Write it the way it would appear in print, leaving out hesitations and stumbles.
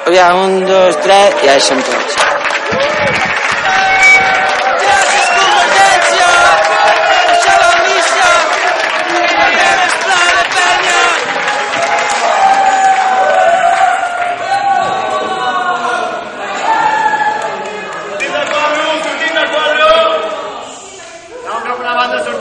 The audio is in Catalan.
Ja, 1, 2, 3, ja hi som tots.